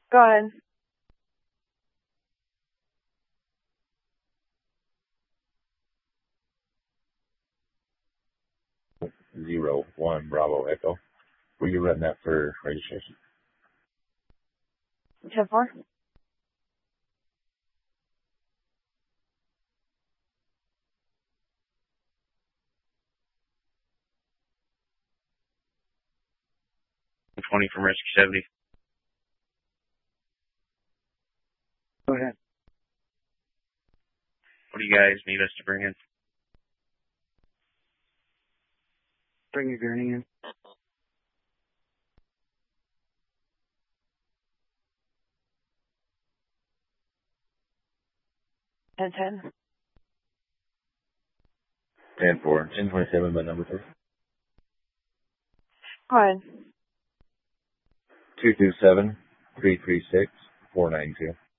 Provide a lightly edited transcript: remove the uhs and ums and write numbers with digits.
Go ahead. Zero 1 Bravo Echo. Will you run that for registration? 10-4. $20 from Rescue 70. Go ahead. What do you guys need us to bring in? Bring your gurney in. And 10. 10-4. 1027 by number 3. Go ahead. 227-336-492.